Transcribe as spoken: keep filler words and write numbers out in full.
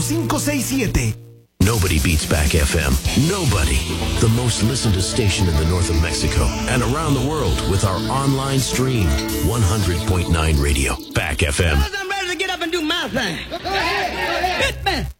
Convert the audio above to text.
cinco seis siete. Nobody beats Back F M. Nobody. The most listened to station in the north of Mexico and around the world with our online stream. one hundred point nine Radio. Back F M. I'm ready to get up and do my thing. Go ahead, go ahead. Hit me.